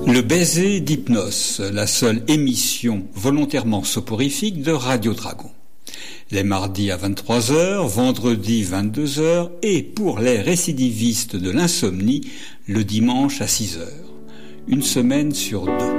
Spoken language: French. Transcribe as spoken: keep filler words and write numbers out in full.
Le baiser d'Hypnos, la seule émission volontairement soporifique de Radio Dragon. Les mardis à vingt-trois heures, vendredi vingt-deux heures et pour les récidivistes de l'insomnie, le dimanche à six heures. Une semaine sur deux.